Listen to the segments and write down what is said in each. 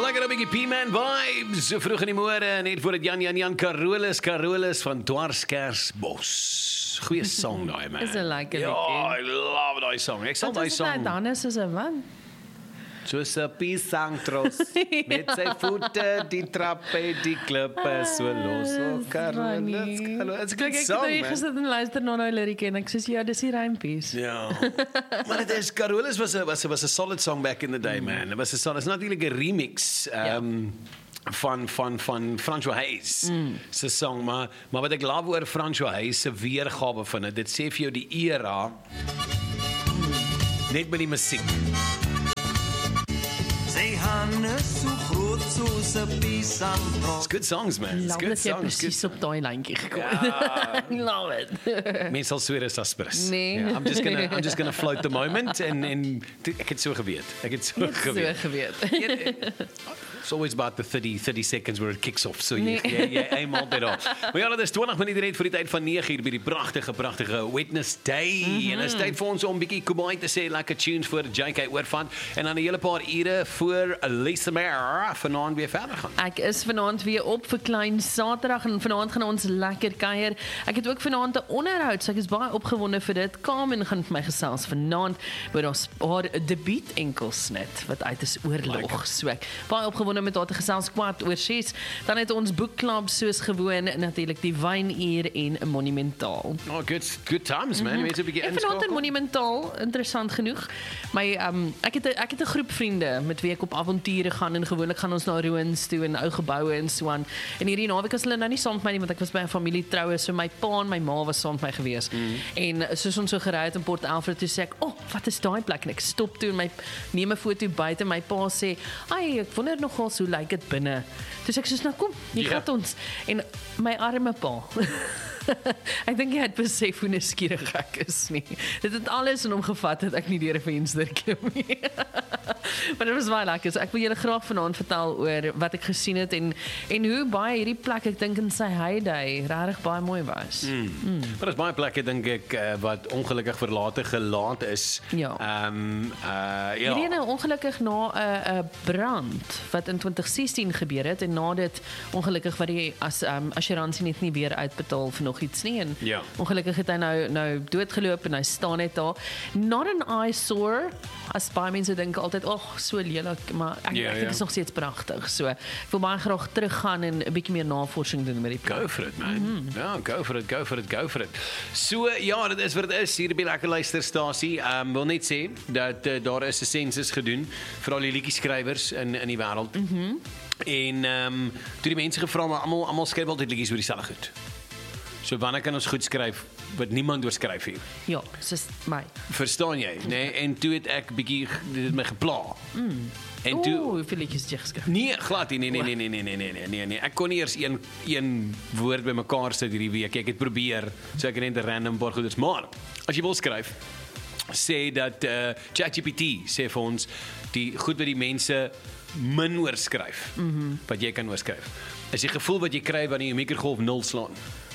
Lekker 'n bietjie P-Man vibes. So vroeg in die môre, net voor dit Jan Carolus van Dwarskersbos. Goeie song daai man. Is 'n lekker Ja, liedjie. I love daai song. Ek sal daai song. Dan is dit 'n wat? Soos 'n pisangtros met sy voete die trappe die klippe so los. O Carolus, it's a good song Ek man. gesit en luister na daai lirieke en ek sê ja, dis die rympies. Ja. Maar dit is Carolus was a solid song back in the day man. It was a solid. It's not really a remix. Van François Hayes se song, maar wat ek love oor François Hayes se weergawe van dit sê vir jou die era net met die musiek. Sy hande so groot soos 'n pisangtros. It's good songs man. It's Love good dat jy songs. presies op daai lyntjie gekom het. Ja. Love it. Mense sal sweer is aspirus. Nee. Yeah, I'm just gonna float the moment en ek het so geweet. Ek het so So geweet. geweet. It's always about the 30 seconds where it kicks off. So Nee. jy aim altyd op. Maar ja, dit is 20 minute net voor die tyd van 9 uur by die pragtige Wednesday. En dit is tyd vir ons om 'n bietjie Kubai te sê, lekker tunes vir JK oorvan en dan 'n hele paar ure voor Lisa Mare vanaand weer verder gaan. Ek is vanaand weer op vir klein Saterdag en vanaand gaan ons lekker kuier. Ek het ook vanaand 'n onderhoud, so ek is baie opgewonde vir dit. Carmen gaan vir my gesels vanaand oor haar debuut enkelsnit wat uit is oorlog. So ek baie opgewonde met haar te gesels kwart oor 6. Dan het ons boekklub soos gewoon natuurlik die wynuur en 'n monumentaal. Oh, good times man. Mense 'n bietjie En vanaand in inskakel. monumentaal, interessant genoeg. My ek het 'n groep vriende met wie ek op avonture gaan en gewoonlik gaan ons na ruïnes toe en ou geboue en so aan. En hierdie naweek was hulle nou nie saam met my nie want ek was by 'n familietroue, so my pa en my ma was saam met my gewees. En soos ons so gery het in Port Alfred toe sê ek, "Oh, wat is daai plek?" En ek stop toe en neem 'n foto buite. My pa sê, "Ai, ek wonder nogal hoe lyk dit binne." Toe sê ek soos, "Nou kom, jy gaan ons." En my arme pa ek dink hy het besef hoe nuuskierig ek is nie. Dit het alles in hom gevat dat ek nie deur 'n venster klim nie. Maar dit was baie lekker. So ek wil julle graag vanaand vertel oor wat ek gesien het en hoe baie hierdie plek ek dink in sy heyday regtig baie mooi was. Maar daar's baie plekke dink ek wat ongelukkig verlate gelaat is. Ja. Ja. Hierdie nou ongelukkig na 'n brand wat in 2016 gebeur het en na dit ongelukkig wat die assuransie net nie weer uitbetaal vir nog iets nie en Ja. ongelukkig het hy nou doodgeloop en hy staan net daar. Not an eyesore, as baie mense dink altyd, so lelik, maar ek dink dit is nog steeds pragtig. So ek wil baie graag teruggaan en 'n bietjie meer navorsing doen met die plek. Go for it man. Ja, go for it. So ja, dit is wat dit is hier by Lekker Luisterstasie. Wil net sê dat daar is 'n sensus gedoen vir al die liedjieskrywers in die wêreld. En toe die mense gevra maar almal skryf altyd liedjies oor dieselfde goed. So wanneer kan ons goed skryf wat niemand oorskryf hier? Ja, soos my. Verstaan jy, nee? En toe het ek bietjie dit het my gepla. En toe Hoeveel liedjies het jy geskryf? nee, glad nie. Nee. Ek kon nie eers een woord bymekaar sit hierdie week. Ek het probeer, so ek het net 'n random paar goeders. Maar as jy wil skryf, sê dat ChatGPT sê vir ons die goed wat die mense min oorskryf, wat jy kan oorskryf. Is die gevoel wat jy kry wanneer jy 'n mikrogolf 0 slaan.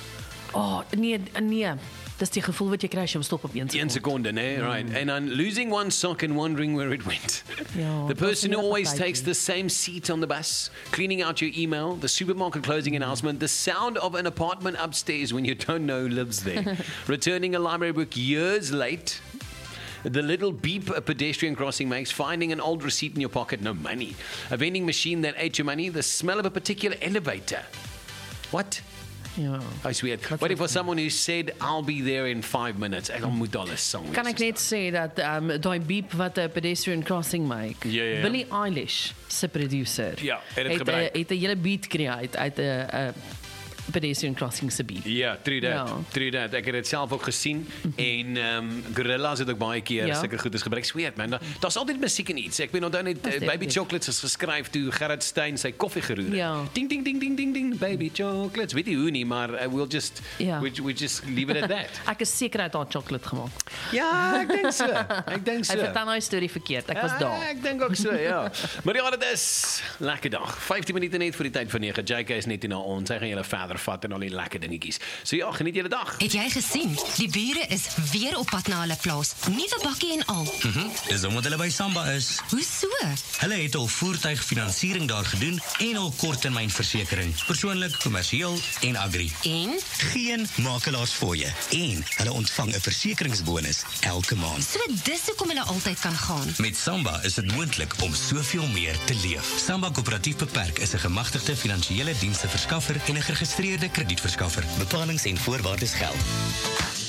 Nee. Dis die gevoel wat jy kry as jy hom stop op 1 sekonde. 1 seconde, nee, right. And on losing one sock and wondering where it went. Ja, The person who dat is always nie takes the same seat on the bus, cleaning out your email, the supermarket closing announcement, the sound of an apartment upstairs when you don't know who lives there, returning a library book years late, the little beep a pedestrian crossing makes, finding an old receipt in your pocket, no money, a vending machine that ate your money, the smell of a particular elevator. What? Ja. I swear. What if for someone who said, I'll be there in 5 minutes? Ek moet al 'n song Kan ek net sê dat daai beep wat 'n pedestrian crossing maak, Ja. Billie Eilish se producer, Ja, het dit gebruik. het 'n hele beat create uit 'n pedestrian crossing se beat. Ja, true Ja. that. Ek het dit self ook gesien en Gorillaz het ook baie keer sulke goeders gebruik. Sweet man, daar's altyd musiek in iets. Ek weet onthou net Baby definitief. Chocolates is geskryf toe Gerrit Stein sy koffie geroer het. Ja. Ding ding ding ding ding ding Baby Chocolates. Weet jy hoe nie, maar we'll just Ja. we just leave it at that. Ek is seker hy het haar chocolate gemaak. Ja, ek dink so. Hy vertel nou 'n storie verkeerd. Ek was daar. Ek dink ook so, ja. Maar ja, dit is lekker dag. 15 minute net voor die tyd van 9. JK is net hier na ons. Hy gaan julle verder water vat en al die lekker dingetjies. So ja, geniet julle dag. Het jy gesien? Die bure is weer op pad na hulle plaas. Nuwe bakkie en al. Dis omdat hulle by Samba is. Hoe so? Hulle het al voertuigfinansiering daar gedoen en al korttermynversekering. Persoonlik, kommersieel en agri. En? Geen makelaars fooie. En hulle ontvang 'n versekeringsbonus elke maand. So dis hoekom hulle altyd kan gaan. Met Samba is dit moontlik om soveel meer te leef. Samba Koöperatief Beperk is 'n gemagtigde finansiële diensteverskaffer en 'n geregistreerde kredietverskaffer. Bepalings en voorwaardes geld.